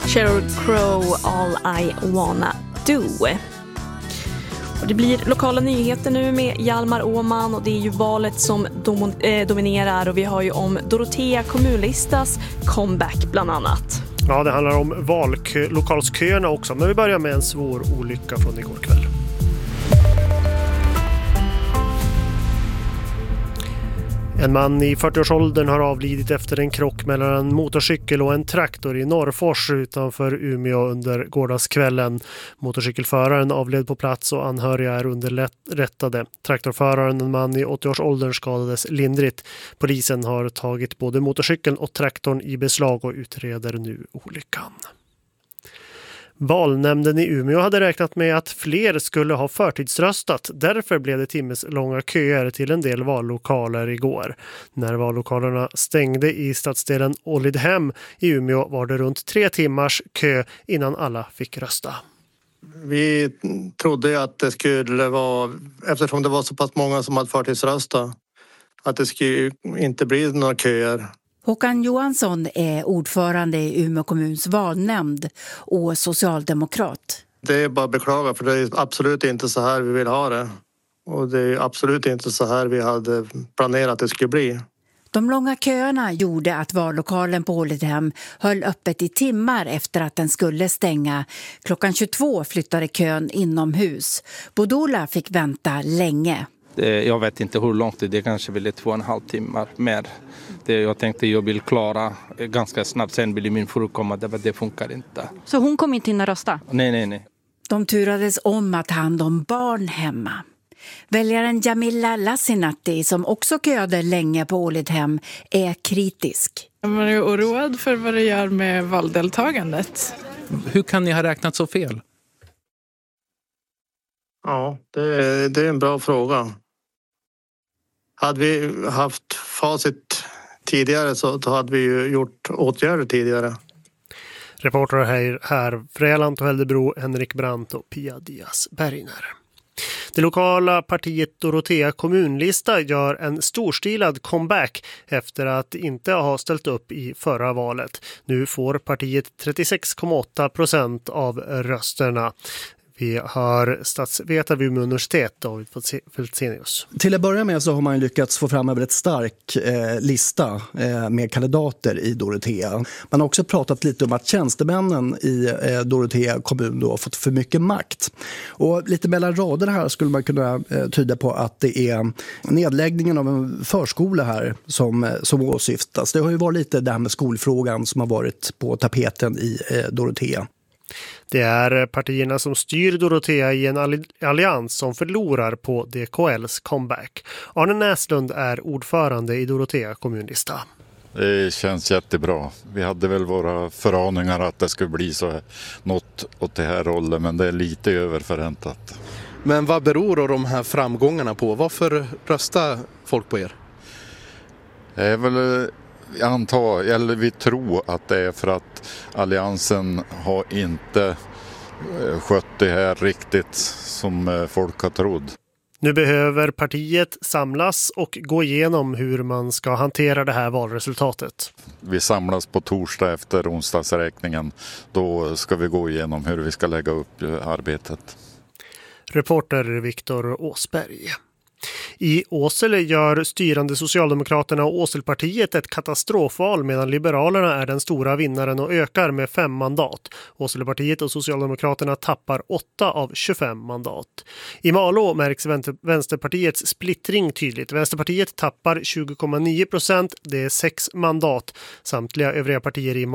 Sheryl Crow, All I Wanna Do. Och det blir lokala nyheter nu med Hjalmar Åman, och det är ju valet som dominerar, och vi har ju om Dorotea kommunlistas comeback bland annat. Ja, det handlar om lokalsköerna också, men vi börjar med en svår olycka från igår kväll. En man i 40-årsåldern har avlidit efter en krock mellan en motorcykel och en traktor i Norrfors utanför Umeå under gårdagskvällen. Motorcykelföraren avled på plats och anhöriga är underrättade. Traktorföraren, en man i 80-årsåldern, skadades lindrigt. Polisen har tagit både motorcykeln och traktorn i beslag och utreder nu olyckan. Valnämnden i Umeå hade räknat med att fler skulle ha förtidsröstat. Därför blev det timmeslånga köer till en del vallokaler igår. När vallokalerna stängde i stadsdelen Ålidhem i Umeå var det runt 3 timmars kö innan alla fick rösta. Vi trodde att det skulle vara, eftersom det var så pass många som hade förtidsröstat, att det skulle inte bli några köer. Håkan Johansson är ordförande i Umeå kommuns valnämnd och socialdemokrat. Det är bara att beklaga, för det är absolut inte så här vi vill ha det. Och det är absolut inte så här vi hade planerat att det skulle bli. De långa köerna gjorde att vallokalen på Ålidhem höll öppet i timmar efter att den skulle stänga. Klockan 22 flyttade kön inomhus. Bodola fick vänta länge. Jag vet inte hur långt det är, kanske väl 2,5 timmar mer. Jag tänkte jag vill klara ganska snabbt, sen vill min fru komma, det funkar inte. Så hon kom inte in och rösta? Nej. De turades om att hand om barn hemma. Väljaren Jamila Lassinatti, som också köade länge på Ålidhem, är kritisk. Man är oroad för vad det gör med valdeltagandet. Hur kan ni ha räknat så fel? Ja, det är en bra fråga. Hade vi haft facit tidigare så hade vi ju gjort åtgärder tidigare. Reporter här Freland och Häldebro, Henrik Brandt och Pia Diaz Bergner. Det lokala partiet Dorotea kommunlista gör en storstilad comeback efter att inte ha ställt upp i förra valet. Nu får partiet 36,8% av rösterna. Vi har statsvetare vid Umeå universitet, David Feltzenius. Till att börja med så har man lyckats få fram en väldigt stark lista med kandidater i Dorotea. Man har också pratat lite om att tjänstemännen i Dorotea kommun då har fått för mycket makt. Och lite mellan rader här skulle man kunna tyda på att det är nedläggningen av en förskola här som åsyftas. Det har ju varit lite det här med skolfrågan som har varit på tapeten i Dorotea. Det är partierna som styr Dorotea i en allians som förlorar på DKLs comeback. Arne Näslund är ordförande i Dorotea kommunlista. Det känns jättebra. Vi hade väl våra föraningar att det skulle bli så något åt det här rollen, men det är lite överförväntat. Men vad beror då de här framgångarna på? Varför röstar folk på er? Det är väl... Jag antar, eller vi tror att det är för att alliansen har inte skött det här riktigt som folk har trott. Nu behöver partiet samlas och gå igenom hur man ska hantera det här valresultatet. Vi samlas på torsdag efter onsdagsräkningen. Då ska vi gå igenom hur vi ska lägga upp arbetet. Reporter Viktor Åsberg. I Åsele gör styrande Socialdemokraterna och Åselpartiet ett katastrofval medan Liberalerna är den stora vinnaren och ökar med 5 mandat. Åselepartiet och Socialdemokraterna tappar 8 av 25 mandat. I Malå märks Vänsterpartiets splittring tydligt. Vänsterpartiet tappar 20,9%, det är 6 mandat. Samtliga övriga partier i